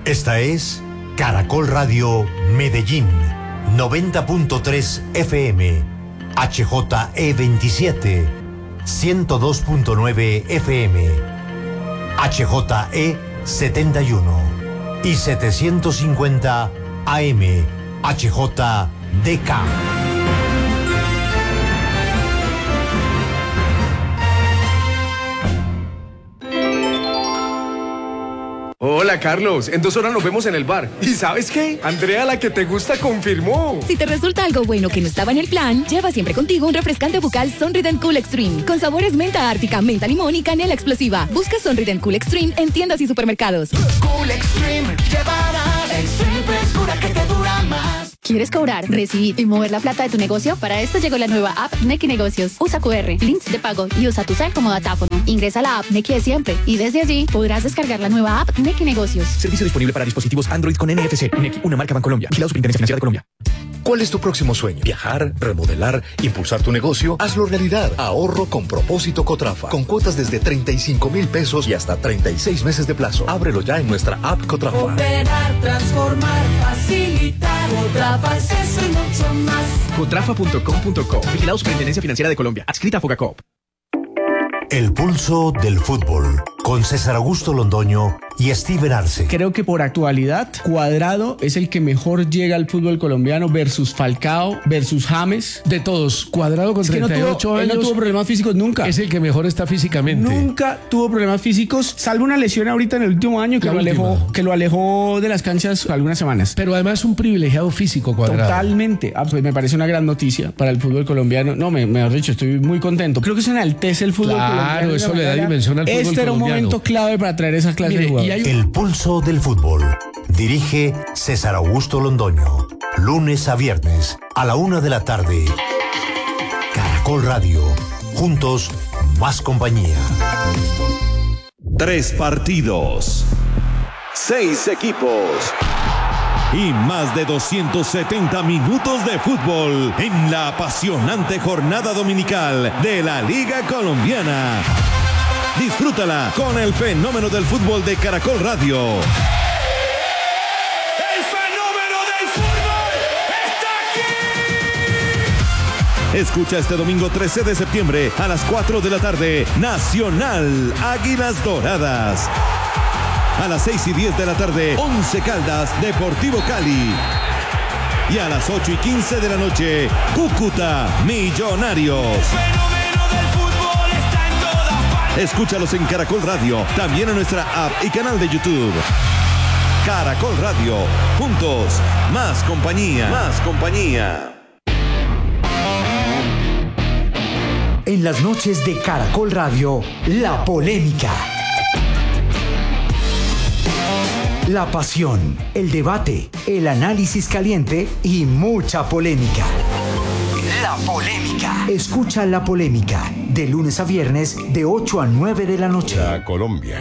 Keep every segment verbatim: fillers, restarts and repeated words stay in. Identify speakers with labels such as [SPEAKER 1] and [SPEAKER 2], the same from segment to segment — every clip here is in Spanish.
[SPEAKER 1] Esta es Caracol Radio Medellín, noventa punto tres F M, H J E veintisiete, ciento dos punto nueve F M, H J E setenta y uno y setecientos cincuenta A M, H J D K.
[SPEAKER 2] Hola, Carlos. En dos horas nos vemos en el bar. ¿Y sabes qué? Andrea, la que te gusta, confirmó.
[SPEAKER 3] Si te resulta algo bueno que no estaba en el plan, lleva siempre contigo un refrescante bucal Sonrident Cool Extreme con sabores menta ártica, menta limón y canela explosiva. Busca Sonrident Cool Extreme en tiendas y supermercados.
[SPEAKER 4] Cool Extreme llevará extreme frescura que te dura más.
[SPEAKER 5] ¿Quieres cobrar, recibir y mover la plata de tu negocio? Para esto llegó la nueva app Nequi Negocios. Usa Q R, links de pago y usa tu cel como datáfono. Ingresa a la app Nequi de siempre y desde allí podrás descargar la nueva app Nequi Negocios.
[SPEAKER 6] Servicio disponible para dispositivos Android con N F C. Nequi, una marca Bancolombia. Vigilado Superintendencia Financiera de Colombia.
[SPEAKER 7] ¿Cuál es tu próximo sueño? ¿Viajar, remodelar, impulsar tu negocio? Hazlo realidad. Ahorro con propósito Cotrafa. Con cuotas desde treinta y cinco mil pesos y hasta treinta y seis meses de plazo. Ábrelo ya en nuestra app Cotrafa.
[SPEAKER 4] Operar, transformar, facilitar. Cotrafa es eso y mucho más.
[SPEAKER 6] Cotrafa punto com punto co. Vigilado Superintendencia Financiera de Colombia. Adscrita a Fogacop.
[SPEAKER 1] El pulso del fútbol, con César Augusto Londoño y Steven Arce.
[SPEAKER 8] Creo que por actualidad, Cuadrado es el que mejor llega al fútbol colombiano versus Falcao, versus James.
[SPEAKER 9] De todos, Cuadrado con
[SPEAKER 8] es que
[SPEAKER 9] treinta y ocho
[SPEAKER 8] no tuvo,
[SPEAKER 9] años.
[SPEAKER 8] Él no tuvo problemas físicos nunca.
[SPEAKER 9] Es el que mejor está físicamente.
[SPEAKER 8] Nunca tuvo problemas físicos, salvo una lesión ahorita en el último año que, lo alejó, que lo alejó de las canchas algunas semanas.
[SPEAKER 9] Pero además un privilegiado físico, Cuadrado.
[SPEAKER 8] Totalmente. Ah, pues me parece una gran noticia para el fútbol colombiano. No, me, mejor dicho, estoy muy contento. Creo que se enaltece el fútbol
[SPEAKER 9] claro,
[SPEAKER 8] colombiano.
[SPEAKER 9] Claro, eso le da dimensión al fútbol
[SPEAKER 8] este
[SPEAKER 9] colombiano.
[SPEAKER 8] Este era un momento clave para traer esa clase
[SPEAKER 9] Mire,
[SPEAKER 8] de jugadores.
[SPEAKER 9] y hay...
[SPEAKER 1] El pulso del fútbol. Dirige César Augusto Londoño. Lunes a viernes a la una de la tarde. Caracol Radio. Juntos, más compañía.
[SPEAKER 10] Tres partidos. Seis equipos. Y más de doscientos setenta minutos de fútbol en la apasionante jornada dominical de la Liga Colombiana. Disfrútala con el fenómeno del fútbol de Caracol Radio.
[SPEAKER 4] ¡El fenómeno del fútbol está aquí!
[SPEAKER 10] Escucha este domingo trece de septiembre a las cuatro de la tarde, Nacional Águilas Doradas. A las seis y diez de la tarde, Once Caldas, Deportivo Cali. Y a las ocho y quince de la noche, Cúcuta, Millonarios. Escúchalos en Caracol Radio, también en nuestra app y canal de YouTube. Caracol Radio, juntos, más compañía, más compañía.
[SPEAKER 11] En las noches de Caracol Radio, la polémica. La pasión, el debate, el análisis caliente y mucha polémica. La polémica. Escucha La Polémica, de lunes a viernes, de ocho a nueve de la noche.
[SPEAKER 12] La Colombia.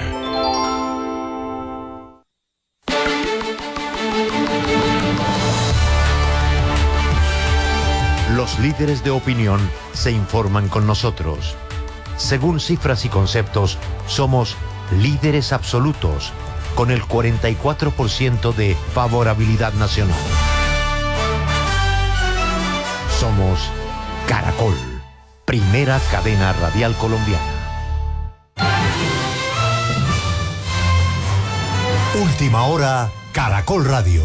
[SPEAKER 1] Los líderes de opinión se informan con nosotros. Según cifras y conceptos, somos líderes absolutos, con el cuarenta y cuatro por ciento de favorabilidad nacional. Somos Caracol, primera cadena radial colombiana. Última hora, Caracol Radio.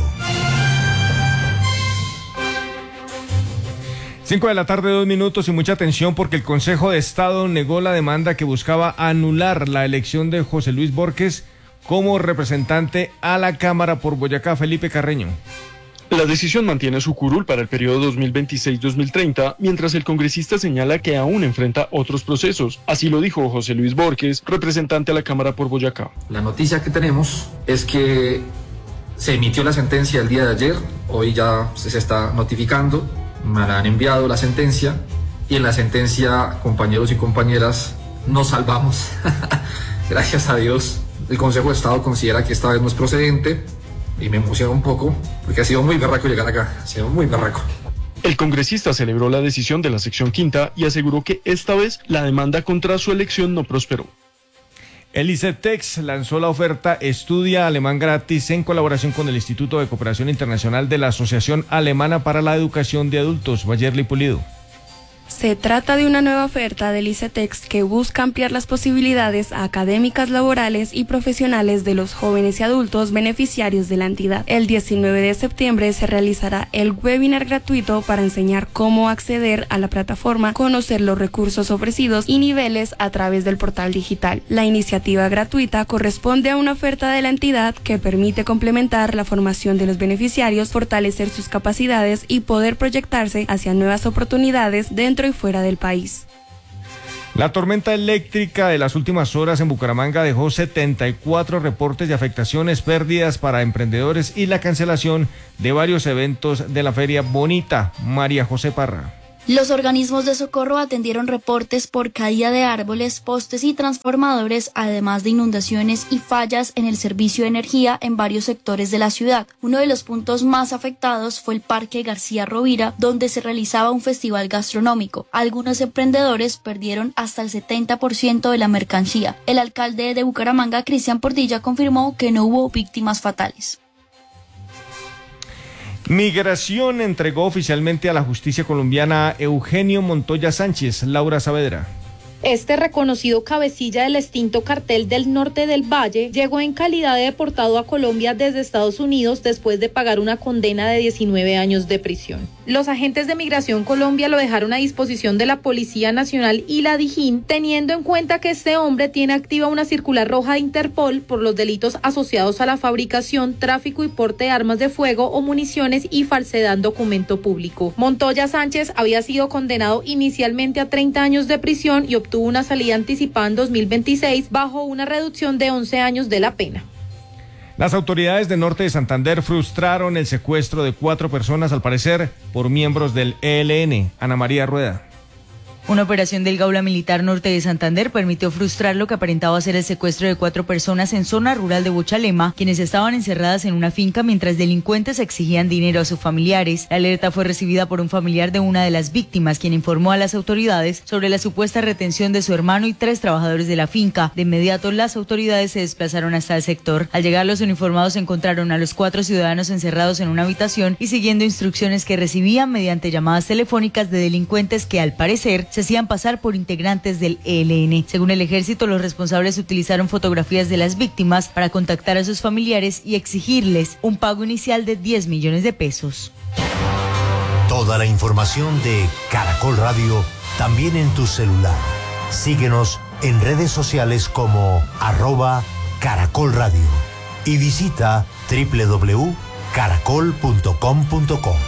[SPEAKER 13] Cinco de la tarde, dos minutos y mucha atención porque el Consejo de Estado negó la demanda que buscaba anular la elección de José Luis Borges como representante a la Cámara por Boyacá. Felipe Carreño.
[SPEAKER 14] La decisión mantiene su curul para el periodo dos mil veintiséis a dos mil treinta, mientras el congresista señala que aún enfrenta otros procesos. Así lo dijo José Luis Borges, representante a la Cámara por Boyacá.
[SPEAKER 15] La noticia que tenemos es que se emitió la sentencia el día de ayer, hoy ya se está notificando, me la han enviado la sentencia, y en la sentencia, compañeros y compañeras, nos salvamos. Gracias a Dios. El Consejo de Estado considera que esta vez no es procedente y me emociona un poco porque ha sido muy berraco llegar acá, ha sido muy berraco.
[SPEAKER 14] El congresista celebró la decisión de la sección quinta y aseguró que esta vez la demanda contra su elección no prosperó.
[SPEAKER 13] El ICETEX lanzó la oferta Estudia Alemán Gratis en colaboración con el Instituto de Cooperación Internacional de la Asociación Alemana para la Educación de Adultos, Bayerly Pulido.
[SPEAKER 12] Se trata de una nueva oferta del ICETEX que busca ampliar las posibilidades académicas, laborales y profesionales de los jóvenes y adultos beneficiarios de la entidad. El diecinueve de septiembre se realizará el webinar gratuito para enseñar cómo acceder a la plataforma, conocer los recursos ofrecidos y niveles a través del portal digital. La iniciativa gratuita corresponde a una oferta de la entidad que permite complementar la formación de los beneficiarios, fortalecer sus capacidades y poder proyectarse hacia nuevas oportunidades dentro y fuera del país.
[SPEAKER 13] La tormenta eléctrica de las últimas horas en Bucaramanga dejó setenta y cuatro reportes de afectaciones, pérdidas para emprendedores y la cancelación de varios eventos de la Feria Bonita. María José Parra.
[SPEAKER 16] Los organismos de socorro atendieron reportes por caída de árboles, postes y transformadores, además de inundaciones y fallas en el servicio de energía en varios sectores de la ciudad. Uno de los puntos más afectados fue el Parque García Rovira, donde se realizaba un festival gastronómico. Algunos emprendedores perdieron hasta el setenta por ciento de la mercancía. El alcalde de Bucaramanga, Cristian Portilla, confirmó que no hubo víctimas fatales.
[SPEAKER 13] Migración entregó oficialmente a la justicia colombiana a Eugenio Montoya Sánchez. Laura Saavedra.
[SPEAKER 17] Este reconocido cabecilla del extinto cartel del Norte del Valle llegó en calidad de deportado a Colombia desde Estados Unidos después de pagar una condena de diecinueve años de prisión. Los agentes de Migración Colombia lo dejaron a disposición de la Policía Nacional y la DIJÍN, teniendo en cuenta que este hombre tiene activa una circular roja de Interpol por los delitos asociados a la fabricación, tráfico y porte de armas de fuego o municiones y falsedad en documento público. Montoya Sánchez había sido condenado inicialmente a treinta años de prisión y obtuvo una salida anticipada en dos mil veintiséis bajo una reducción de once años de la pena.
[SPEAKER 13] Las autoridades del norte de Santander frustraron el secuestro de cuatro personas, al parecer, por miembros del E L N. Ana María Rueda.
[SPEAKER 18] Una operación del Gaula Militar Norte de Santander permitió frustrar lo que aparentaba ser el secuestro de cuatro personas en zona rural de Buchalema, quienes estaban encerradas en una finca mientras delincuentes exigían dinero a sus familiares. La alerta fue recibida por un familiar de una de las víctimas, quien informó a las autoridades sobre la supuesta retención de su hermano y tres trabajadores de la finca. De inmediato, las autoridades se desplazaron hasta el sector. Al llegar, los uniformados encontraron a los cuatro ciudadanos encerrados en una habitación y siguiendo instrucciones que recibían mediante llamadas telefónicas de delincuentes que, al parecer, se hacían pasar por integrantes del E L N. Según el ejército, los responsables utilizaron fotografías de las víctimas para contactar a sus familiares y exigirles un pago inicial de diez millones de pesos.
[SPEAKER 1] Toda la información de Caracol Radio también en tu celular. Síguenos en redes sociales como arroba Caracol Radio y visita doble u doble u doble u punto caracol punto com punto co.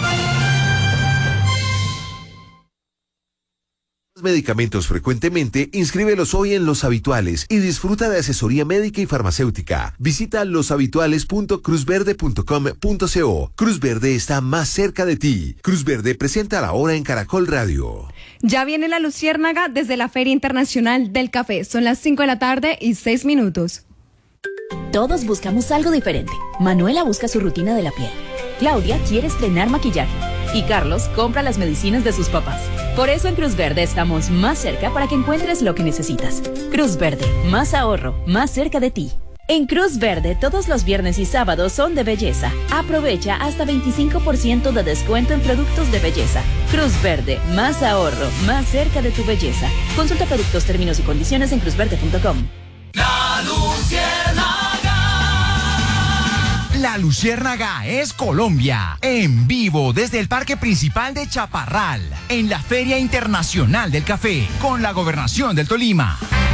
[SPEAKER 19] Medicamentos frecuentemente, inscríbelos hoy en Los Habituales y disfruta de asesoría médica y farmacéutica. Visita loshabituales punto cruz verde punto com punto co. Cruz Verde está más cerca de ti. Cruz Verde presenta la hora en Caracol Radio.
[SPEAKER 20] Ya viene la luciérnaga desde la Feria Internacional del Café. Son las cinco de la tarde y seis minutos.
[SPEAKER 21] Todos buscamos algo diferente. Manuela busca su rutina de la piel. Claudia quiere estrenar maquillaje. Y Carlos compra las medicinas de sus papás. Por eso en Cruz Verde estamos más cerca para que encuentres lo que necesitas. Cruz Verde, más ahorro, más cerca de ti. En Cruz Verde, todos los viernes y sábados son de belleza. Aprovecha hasta veinticinco por ciento de descuento en productos de belleza. Cruz Verde, más ahorro, más cerca de tu belleza. Consulta productos, términos y condiciones en cruz verde punto com.
[SPEAKER 22] La Luciérnaga. La Luciérnaga es Colombia, en vivo desde el Parque Principal de Chaparral, en la Feria Internacional del Café, con la Gobernación del Tolima.